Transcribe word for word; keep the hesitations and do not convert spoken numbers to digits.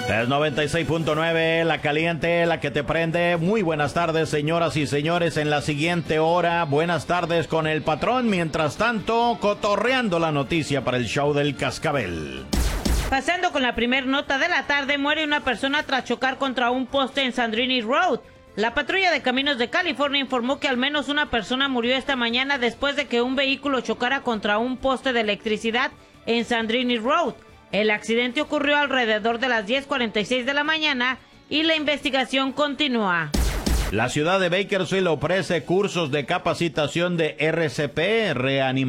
Es noventa y seis punto nueve, la caliente, la que te prende. Muy buenas tardes, señoras y señores. En la siguiente hora, buenas tardes con el patrón. Mientras tanto, cotorreando la noticia para el show del Cascabel. Pasando con la primer nota de la tarde, muere una persona tras chocar contra un poste en Sandrini Road. La patrulla de caminos de California informó que al menos una persona murió esta mañana después de que un vehículo chocara contra un poste de electricidad en Sandrini Road. El accidente ocurrió alrededor de las diez cuarenta y seis de la mañana y la investigación continúa. La ciudad de Bakersfield ofrece cursos de capacitación de R C P, reanimación